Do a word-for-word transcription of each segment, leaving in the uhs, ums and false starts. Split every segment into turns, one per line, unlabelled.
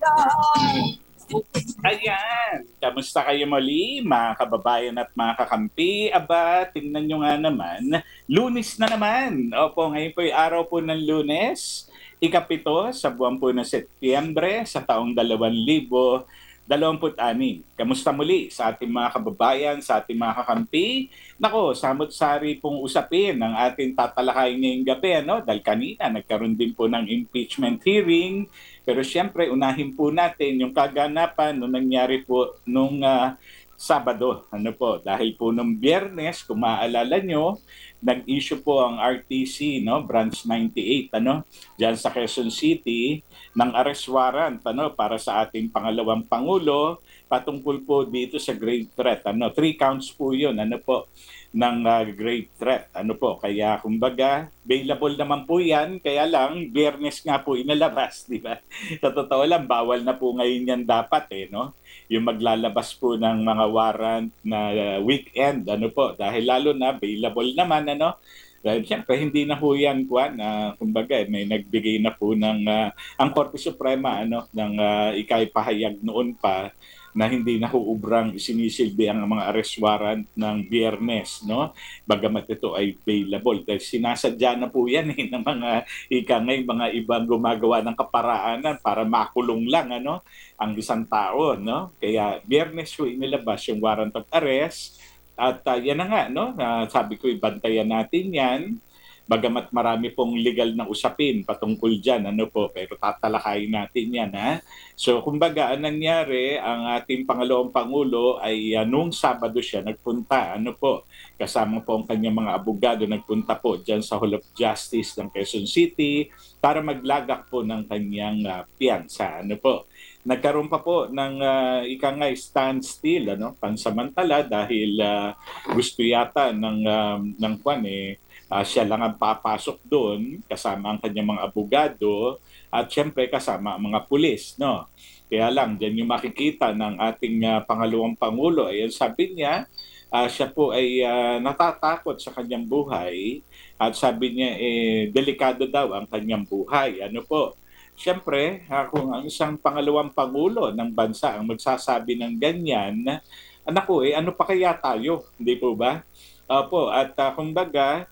Ayan, kamusta kayo muli mga kababayan at mga kakampi? Aba, tingnan nyo nga naman, Lunes na naman. Opo, ngayon po ay araw po ng Lunes, ikapito sa buwan po ng Setyembre sa taong dalawang libo dalawamput anim. Kamusta muli sa ating mga kababayan, sa ating mga kakampi? Nako, samot-sari pong usapin ang ating tatalakayin ngayong gabi, ano? Dahil kanina nagkaroon din po ng impeachment hearing. Pero siyempre, unahin po natin yung kaganapan nung nangyari po nung ah, Sabado. Ano po, dahil po nung Biyernes, kung maaalala nyo, nag-issue po ang R T C, no, Branch ninety-eight, ano, diyan sa Quezon City, ng arrest warrant, ano, para sa ating pangalawang pangulo patungkol po dito sa grave threat. Ano, three counts po 'yun, ano po, ng uh, grave threat. Ano po, kaya kumbaga, available naman po 'yan, kaya lang Biyernes nga po inalabas, di ba? Sa totoo lang, bawal na po ngayon yan dapat eh, no? Yung maglalabas po ng mga warrant na uh, weekend, ano po, dahil lalo na available naman, ano? Dahil siyempre, hindi na po yan, Kwan, na kumbaga, may nagbigay na po ng, uh, ang Korte Suprema, ano, ng uh, ikay pahayag noon pa, na hindi na huubrang sinisilbi ang mga arrest warrant ng Biyernes, no? Bagamat ito ay available. Dahil sinasadya na po yan eh, ng mga ika ngay, mga ibang gumagawa ng kaparaanan para makulong lang, ano, ang isang tao, no? Kaya Biyernes po inilabas yung warrant of arrest at uh, yan na nga, no? Uh, sabi ko, ibantayan natin yan. Bagamat marami pong legal na usapin patungkol dyan, ano po, pero tatalakayin natin yan, ha? So, kumbaga, ang nangyari, ang ating pangalawang Pangulo ay uh, nung Sabado siya nagpunta, ano po, kasama po ang kanyang mga abogado, nagpunta po dyan sa Hall of Justice ng Quezon City para maglagak po ng kanyang uh, piyansa, ano po. Nagkaroon pa po ng uh, ikangay standstill, ano, pansamantala dahil uh, gusto yata ng, um, ng kwan eh, Uh, siya lang ang papasok doon kasama ang kanyang mga abogado at syempre kasama ang mga pulis, no? Kaya lang, dyan yung makikita ng ating uh, pangalawang Pangulo. Ayan, sabi niya, uh, siya po ay uh, natatakot sa kanyang buhay at sabi niya, eh, delikado daw ang kanyang buhay. Ano po? Syempre, uh, kung ang isang pangalawang Pangulo ng bansa ang magsasabi ng ganyan, anak ko, eh, ano pa kaya tayo? Hindi po ba? Opo, at uh, kumbaga,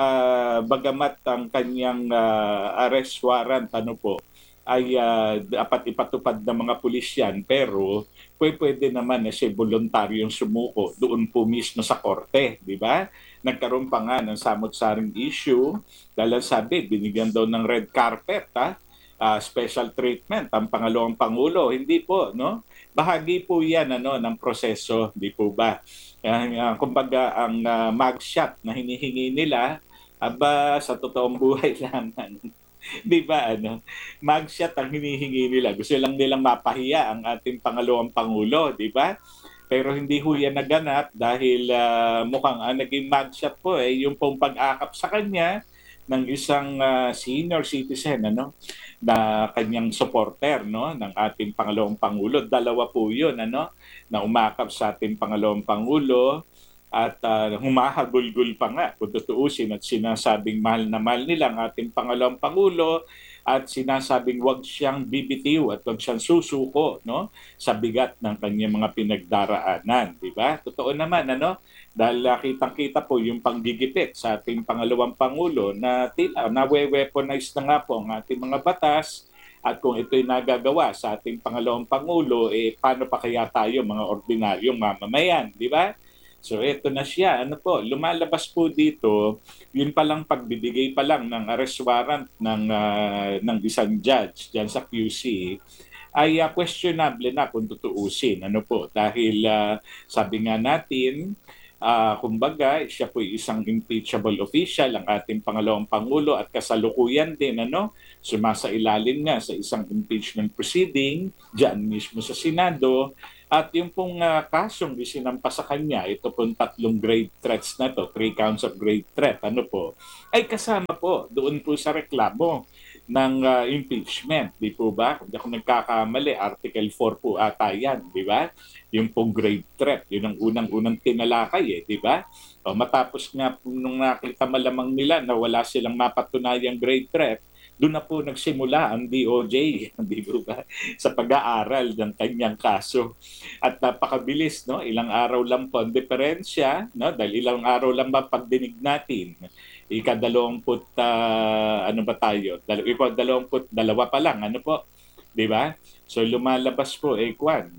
uh, bagamat ang kanyang uh, arrest warrant ano po ay uh, dapat ipatupad ng mga pulis yan, pero pwede, pwede naman na siya voluntaryong sumuko doon po mismo sa korte, di ba? Nagkaroon pa nga ng samot-saring issue dahil sabi, binigyan daw ng red carpet, ha? Uh, special treatment ang pangalawang Pangulo. Hindi po, no? Bahagi po yan ano, ng proseso, di po ba? Uh, kumbaga, ang uh, mugshot na hinihingi nila, aba, sa totoong buhay lang, ano, di ba, ano, mugshot ang hinihingi nila. Gusto lang nilang mapahiya ang ating pangalawang Pangulo, di ba? Pero hindi ho yan naganap dahil uh, mukhang ang naging mugshot po eh, yung pong pag-akap sa kanya ng isang uh, senior citizen, ano, na kanyang supporter, no, ng ating pangalawang Pangulo. Dalawa po yun, ano, na umakap sa ating pangalawang Pangulo at uh, humahagulgul pa nga kung tutuusin at sinasabing mahal na mahal nila ang ating pangalawang Pangulo at sinasabing wag siyang bibitiw at wag siyang susuko, no, sa bigat ng kanyang mga pinagdaraanan, di ba? Totoo naman, ano, dahil uh, kitang-kita po yung panggigipit sa ating pangalawang Pangulo na tila nawe-weaponize na nga po ang ating mga batas at kung ito'y nagagawa sa ating pangalawang Pangulo, eh paano pa kaya tayo mga ordinaryong mamamayan, di ba? So ito na siya, ano po, lumalabas po dito, yun palang pagbibigay pa lang ng arrest warrant ng, uh, ng isang judge dyan sa Q C, ay uh, questionable na kung tutuusin. Ano po, dahil uh, sabi nga natin, Uh, kumbaga, siya po isang impeachable official, ang ating pangalawang Pangulo at kasalukuyan din, ano, sumasailalim nga sa isang impeachment proceeding dyan mismo sa Senado. At yung pong uh, kasong isinampa sa kanya, ito pong tatlong grave threats na to, three counts of grave threat, ano po, ay kasama po doon po sa reklamo ng uh, impeachment, di po ba? Kung ako nagkakamali, Article four po ata yan, di ba? Yung pong grave threat, yun ang unang-unang tinalakay eh, di ba? O, matapos nga nung nakita malamang nila na wala silang mapatunayang grave threat, doon na po nagsimula ang D O J, di ba, sa pag-aaral ng kanyang kaso. At napakabilis, no? Ilang araw lang po ang diferensya, no? Dahil ilang araw lang ba pagdinig natin. Ikadalawamput, uh, ano ba tayo? Dal- ikadalawamput dalawa pa lang, ano po? Di ba? So lumalabas po, eh, Kwan,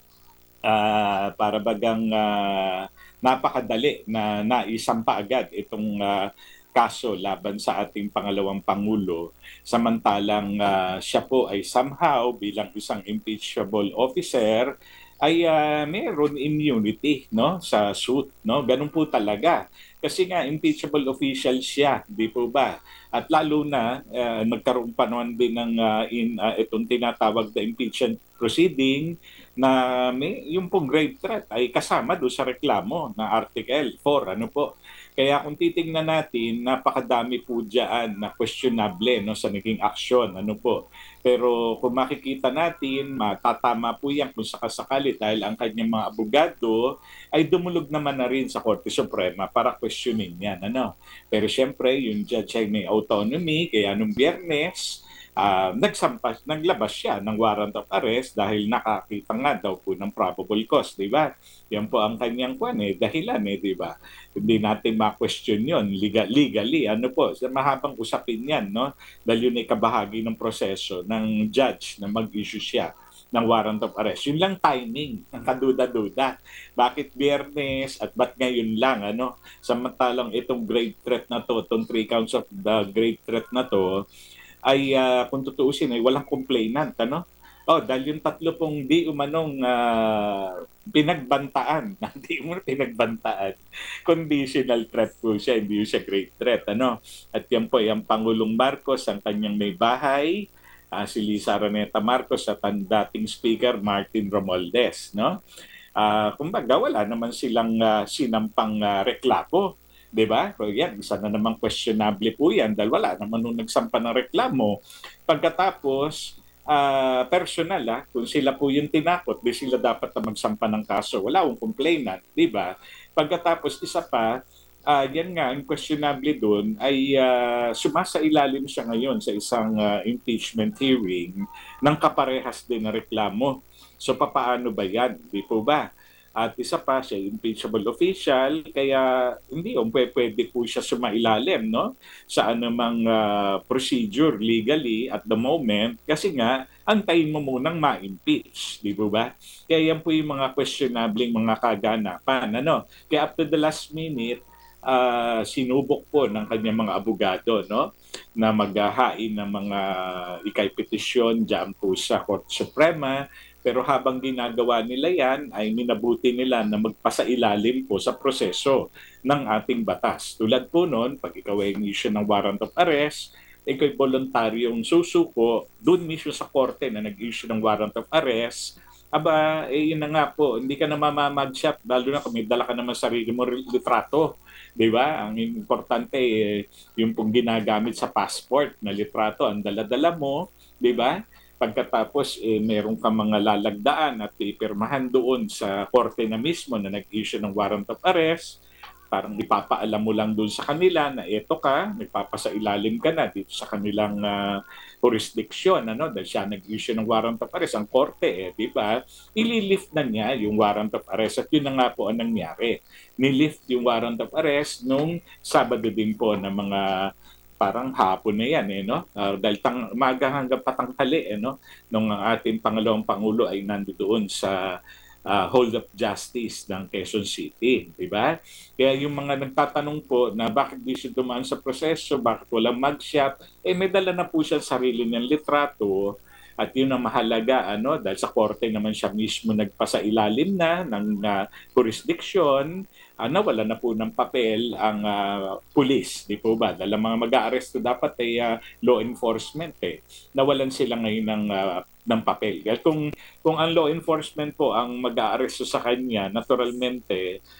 uh, para bagang uh, napakadali na naisampa agad itong uh, kaso laban sa ating pangalawang Pangulo, samantalang uh, siya po ay somehow bilang isang impeachable officer ay uh, meron immunity, no, sa suit, no, ganun po talaga kasi nga impeachable official siya, di po ba? At lalo na uh, nagkaroon pa naman din ng uh, in uh, itong tinatawag na impeachment proceeding na may yung pong grave threat ay kasama do sa reklamo na Article four, ano po. Kaya kung titingnan natin, napakadami po diyan na questionable, no, sa naging aksyon, ano po. Pero kung makikita natin, matatama po yan kung sakasakali dahil ang kanyang mga abogado ay dumulog naman na rin sa Korte Suprema para questionin yan, ano. Pero syempre, yung judge ay may autonomy, kaya nung Biyernes, uh, nagsampas, naglabas siya ng warrant of arrest dahil nakakita nga daw po ng probable cause, di ba? Yan po ang kanyang kwan eh, dahilan eh, di ba? Hindi natin ma-question yun legal, legally. Ano po, sa mahabang usapin yan, no? Dahil yun ay kabahagi ng proseso ng judge na mag-issue siya ng warrant of arrest. Yun lang timing, ang kaduda-duda. Bakit Biyernes at ba't ngayon lang, ano? Samantalang itong grave threat na to, itong three counts of the grave threat na to, ay uh, kung tutuusin ay walang complainant, ano? Oh, dahil yung tatlo pong di umanong uh, pinagbantaan, hindi mo pinagbantaan, conditional threat po siya, hindi siya great threat, ano? At yan po, yung Pangulong Marcos, ang kanyang may bahay, uh, si Lisa Araneta Marcos at ang dating Speaker Martin Romualdez, no? Uh, kumbaga, wala naman silang uh, sinampang uh, reklamo. Diba? So yan, isa na namang questionable po yan dahil wala naman nung nagsampa ng reklamo. Pagkatapos, uh, personal, ah, kung sila po yung tinakot, di sila dapat na magsampa ng kaso. Wala akong complainant, di ba? Pagkatapos, isa pa, uh, yan nga, ang questionable doon ay uh, sumasailalim siya ngayon sa isang uh, impeachment hearing ng kaparehas din na reklamo. So, papaano ba yan? Di po ba? At isa pa siya, impeachable official, kaya hindi yung pwede po siya sumailalim, no? Sa anumang uh, procedure legally at the moment kasi nga antayin mo munang ma-impeach, di ba ba? Kaya yan po yung mga questionable mga kaganapan, ano? Kaya up to the last minute, uh, sinubok po ng kanyang mga abogado, no? Na maghahain ng mga ikay petisyon diyan po sa Korte Suprema. Pero habang ginagawa nila yan, ay minabuti nila na magpasailalim po sa proseso ng ating batas. Tulad po noon, pag ikaw ay issue ng warrant of arrest, ikaw ay voluntaryong susuko, doon mismo sa korte na nag-issue ng warrant of arrest, aba, eh yun na nga po, hindi ka na mamamagshot, lalo na kung may dala ka naman sarili mo litrato. Di ba? Ang importante, eh, yung pong ginagamit sa passport na litrato, ang dala-dala mo, di ba? Pagkatapos, eh, meron kang mga lalagdaan at ipirmahan doon sa korte na mismo na nag-issue ng warrant of arrest, parang ipapaalam mo lang doon sa kanila na eto ka, nagpapasailalim ka na dito sa kanilang uh, jurisdiction, ano, dahil siya nag-issue ng warrant of arrest, ang korte, eh, di ba? Ililift na niya yung warrant of arrest at yun na nga po ang nangyari. Nilift yung warrant of arrest nung Sabado din po ng mga parang hapon na yan, eh, no? Uh, dahil tang, maga hanggang patanghali, eh, no? Nung ang ating Pangalawang Pangulo ay nandoon sa uh, Hold of Justice ng Quezon City, di ba? Kaya yung mga nagtatanong po na bakit di siya dumaan sa proseso, bakit walang mugshot, eh may dala na po siya sarili niyang litrato at yun ang mahalaga, ano, dahil sa korte naman siya mismo nagpasailalim na ng uh, jurisdiction, uh, nawala na po ng papel ang uh, pulis, di po ba? Dahil ang mga mag-aaresto dapat ay uh, law enforcement eh. Nawalan sila ngayon ng, uh, ng papel. Dahil kung, kung ang law enforcement po ang mag-aaresto sa kanya, naturalmente,